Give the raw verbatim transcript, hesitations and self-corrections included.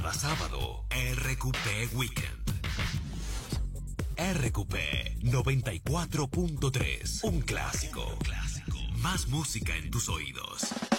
Cada sábado, R Q P Weekend. R Q P noventa y cuatro punto tres. Un clásico. Un clásico. Más música en tus oídos.